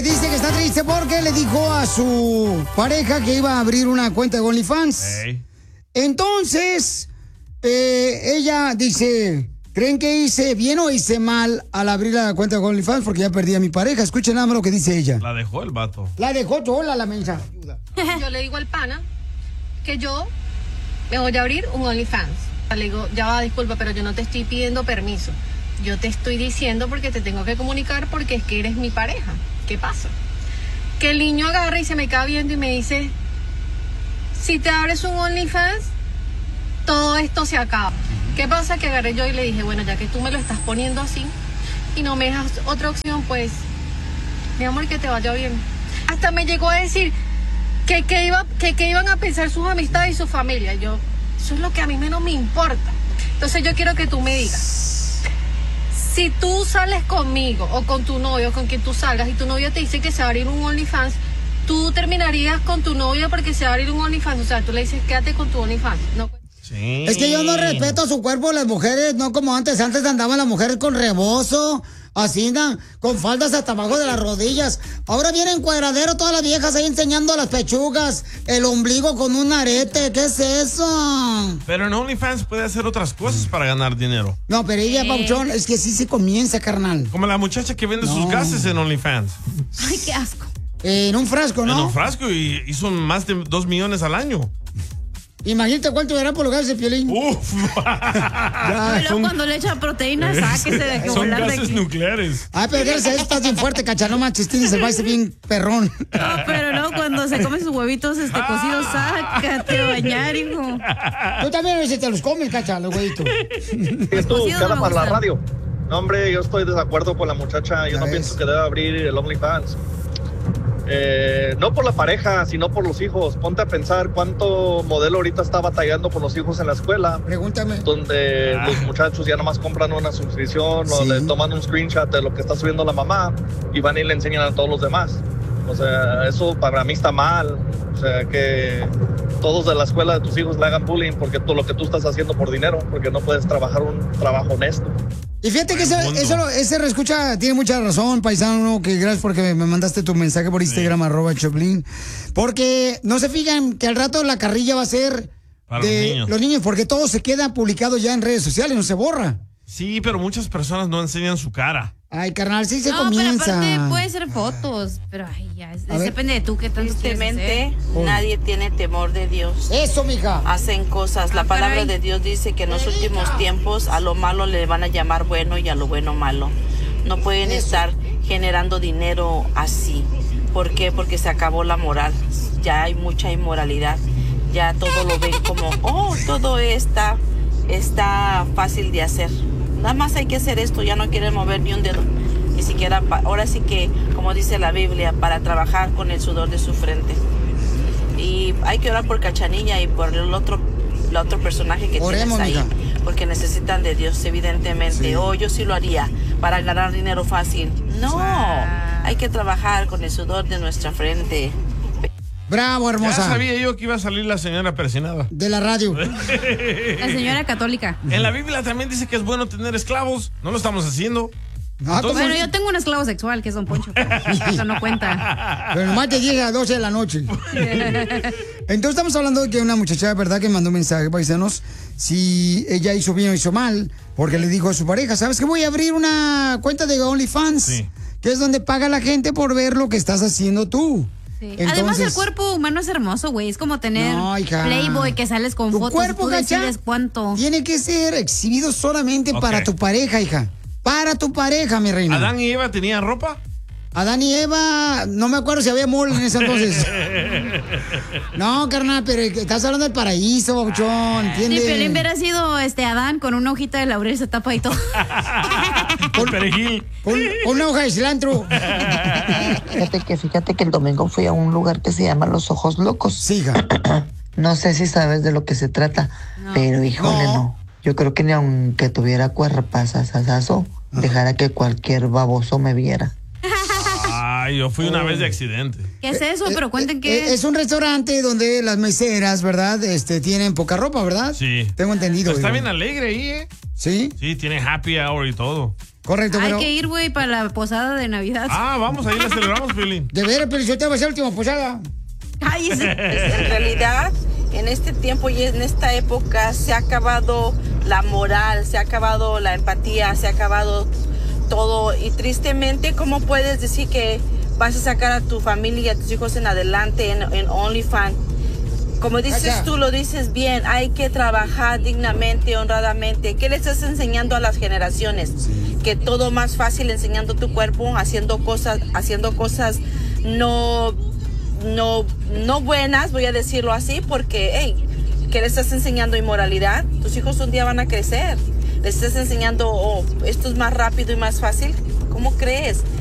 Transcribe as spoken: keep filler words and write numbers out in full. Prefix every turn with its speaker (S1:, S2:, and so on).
S1: Dice que está triste porque le dijo a su pareja que iba a abrir una cuenta de OnlyFans. Hey. Entonces, eh, ella dice, ¿creen que hice bien o hice mal al abrir la cuenta de OnlyFans? Porque ya perdí a mi pareja. Escuchen nada más lo que dice ella.
S2: La dejó el vato.
S1: La dejó sola la mensa.
S3: Yo le digo al pana que yo me voy a abrir un OnlyFans. Le digo, ya va, disculpa, pero yo no te estoy pidiendo permiso. Yo te estoy diciendo porque te tengo que comunicar porque es que eres mi pareja. ¿Qué pasa? Que el niño agarra y se me queda viendo y me dice, si te abres un OnlyFans, todo esto se acaba. ¿Qué pasa? Que agarré yo y le dije, bueno, ya que tú me lo estás poniendo así y no me dejas otra opción, pues, mi amor, que te vaya bien. Hasta me llegó a decir que, que, iba, que, que iban a pensar sus amistades y su familia. Yo, eso es lo que a mí menos me importa. Entonces yo quiero que tú me digas, si tú sales conmigo o con tu novio o con quien tú salgas y tu novio te dice que se va a abrir un OnlyFans, tú terminarías con tu novio porque se va a abrir un OnlyFans. O sea, tú le dices, quédate con tu OnlyFans. No.
S1: Sí. Es que yo no respeto su cuerpo, las mujeres, no como antes. Antes andaban las mujeres con rebozo, así, ¿no? Con faldas hasta abajo de las rodillas. Ahora vienen cuadradero todas las viejas ahí enseñando las pechugas, el ombligo con un arete. ¿Qué es eso?
S2: Pero en OnlyFans puede hacer otras cosas para ganar dinero.
S1: No, pero ella, Pauchón, es que sí se comienza, carnal.
S2: Como la muchacha que vende
S1: no.
S2: sus gases en OnlyFans.
S3: Ay, qué asco.
S1: Eh, en un frasco, ¿no?
S2: En un frasco y hizo más de dos millones al año.
S1: Imagínate cuánto verá por los gases de Piolín.
S2: Uf.
S3: Ya, pero son, cuando le echa proteína, sáquese de que
S2: son gases de nucleares.
S1: Ay, pero gracias a eso estás bien fuerte, cacha, no manches, tienes el baile bien perrón.
S3: No, pero no, cuando se come sus huevitos este cocidos, sácate a bañar, hijo.
S1: Tú también a veces te los comes, cacha, los huevitos.
S4: Esto queda para la radio. No, hombre, yo estoy de desacuerdo con la muchacha. Yo no pienso que debe abrir el OnlyFans. Eh, no por la pareja, sino por los hijos. Ponte a pensar cuánto modelo ahorita está batallando por los hijos en la escuela.
S1: Pregúntame.
S4: Donde ah. los muchachos ya nomás compran una suscripción sí. o le toman un screenshot de lo que está subiendo la mamá y van y le enseñan a todos los demás. O sea, eso para mí está mal. O sea, que todos de la escuela de tus hijos le hagan bullying porque todo lo que tú estás haciendo por dinero, porque no puedes trabajar un trabajo honesto.
S1: Y fíjate que eso, eso, ese reescucha tiene mucha razón, paisano, que gracias porque me mandaste tu mensaje por Instagram, sí. arroba Choplin. Porque no se fijan que al rato la carrilla va a ser
S2: para
S1: de
S2: los niños.
S1: los niños, porque todo se queda publicado ya en redes sociales, no se borra.
S2: Sí, pero muchas personas no enseñan su cara.
S1: Ay, carnal, sí se
S3: no,
S1: comienza.
S3: No, pero aparte puede ser fotos, pero ay, ya, es, depende de tú qué tanto
S5: Tristemente, nadie tiene temor de Dios.
S1: Eso, mija.
S5: Hacen cosas. La ah, palabra caray. de Dios dice que en los últimos tiempos a lo malo le van a llamar bueno y a lo bueno malo. No pueden Eso. estar generando dinero así. ¿Por qué? Porque se acabó la moral. Ya hay mucha inmoralidad. Ya todo lo ven como, oh, todo está, está fácil de hacer. Nada más hay que hacer esto, ya no quieren mover ni un dedo, ni siquiera, pa- ahora sí que, como dice la Biblia, para trabajar con el sudor de su frente. Y hay que orar por Cachanilla y por el otro, el otro personaje que
S1: Oremos,
S5: tienes ahí,
S1: mija.
S5: porque necesitan de Dios, evidentemente. Sí. Oh, yo sí lo haría, para ganar dinero fácil. No, wow. hay que trabajar con el sudor de nuestra frente.
S1: Bravo, hermosa.
S2: Ya sabía yo que iba a salir la señora persinada.
S1: De la radio.
S3: La señora católica.
S2: En la Biblia también dice que es bueno tener esclavos. No lo estamos haciendo.
S3: No, Entonces, bueno, yo tengo un esclavo sexual que es Don Poncho. Eso no cuenta.
S1: Pero nomás te llega a doce de la noche. Entonces estamos hablando de que una muchacha, ¿verdad? Que mandó un mensaje, paisanos, si ella hizo bien o hizo mal, porque le dijo a su pareja, ¿sabes qué? Voy a abrir una cuenta de OnlyFans, sí. que es donde paga la gente por ver lo que estás haciendo tú.
S3: Sí. Entonces, además el cuerpo humano es hermoso, güey. Es como tener no, Playboy que sales con
S1: tu
S3: fotos
S1: cuerpo,
S3: y tú decides cuánto.
S1: Tiene que ser exhibido solamente okay. para tu pareja, hija. Para tu pareja, mi reina.
S2: ¿Adán y Eva tenían ropa?
S1: Adán y Eva, no me acuerdo si había mole en ese entonces. No, carnal, pero estás hablando del paraíso, babuchón, ¿entiendes?
S3: Sí, pero en hubiera sido este Adán con una hojita de laurel, se tapa y todo.
S2: Con perejil.
S1: Con, con una hoja de cilantro.
S6: Fíjate que, fíjate que el domingo fui a un lugar que se llama Los Ojos Locos.
S1: Sí, hija.
S6: No sé si sabes de lo que se trata, no. pero híjole, no. no. Yo creo que ni aunque tuviera cuerpazazazo, dejara que cualquier baboso me viera.
S2: Ay, yo fui una oh. vez de accidente.
S3: ¿Qué es eso?
S1: Eh,
S3: Pero cuenten
S1: eh,
S3: qué
S1: eh, es. Es un restaurante donde las meseras, ¿verdad? Este, tienen poca ropa, ¿verdad?
S2: Sí.
S1: Tengo entendido.
S2: Pero está bien alegre ahí, ¿eh?
S1: ¿Sí?
S2: Sí, tiene happy hour y todo.
S1: Correcto,
S7: Hay
S1: pero...
S7: que ir, güey, para la posada de Navidad.
S2: Ah, vamos, ahí la celebramos, Piolín.
S1: De veras, pero yo te voy a hacer la última posada.
S7: Cállese.
S5: En realidad, en este tiempo y en esta época se ha acabado la moral, se ha acabado la empatía, se ha acabado todo. Y tristemente, ¿cómo puedes decir que vas a sacar a tu familia y a tus hijos en adelante en, en OnlyFans? Como dices tú, lo dices bien, hay que trabajar dignamente, honradamente. ¿Qué le estás enseñando a las generaciones? Sí. Que todo más fácil enseñando tu cuerpo, haciendo cosas, haciendo cosas no, no, no buenas, voy a decirlo así, porque, hey, ¿qué le estás enseñando? Inmoralidad. Tus hijos un día van a crecer. Le estás enseñando, oh, esto es más rápido y más fácil. ¿Cómo crees?